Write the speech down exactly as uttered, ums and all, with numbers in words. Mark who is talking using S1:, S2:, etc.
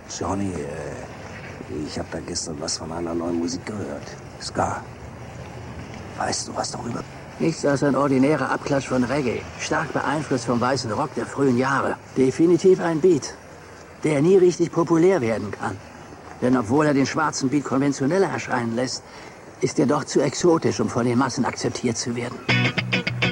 S1: Johnny, äh, ich habe da gestern was von einer neuen Musik gehört. Ska. Weißt du was darüber?
S2: Nichts als ein ordinärer Abklatsch von Reggae. Stark beeinflusst vom weißen Rock der frühen Jahre. Definitiv ein Beat, der nie richtig populär werden kann. Denn obwohl er den schwarzen Beat konventioneller erscheinen lässt, ist er doch zu exotisch, um von den Massen akzeptiert zu werden.